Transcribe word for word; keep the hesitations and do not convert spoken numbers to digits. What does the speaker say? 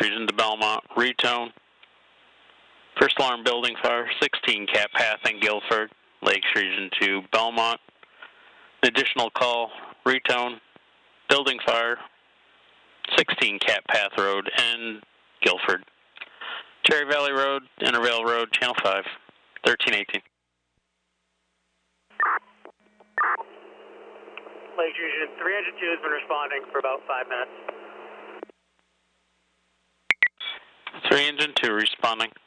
Region to Belmont, retone. First alarm building fire, sixteen Cat Path in Guilford, Lakes Region to Belmont. Additional call, retone, building fire, sixteen Cat Path Road in Guilford. Cherry Valley Road, Intervale Road, Channel five, thirteen eighteen. Lakes Region three hundred two has been responding for about five minutes. three Engine two responding.